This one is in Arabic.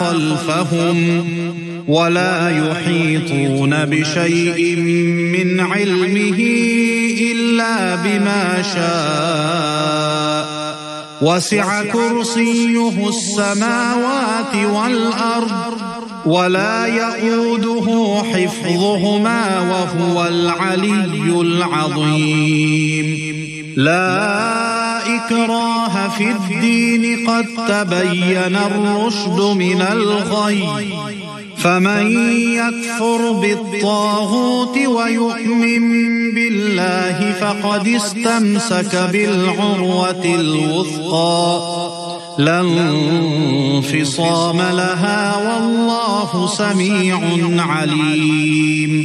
خلفهم ولا يحيطون بشيء من علمه إلا بما شاء وسع كرسيه السماوات والأرض ولا يئوده حفظهما وهو العلي العظيم. لا إكراه في الدين قد تبين الرشد من الغي فمن يكفر بالطاغوت ويؤمن بالله فقد استمسك بالعروة الوثقى لا انفصام لها والله سميع عليم.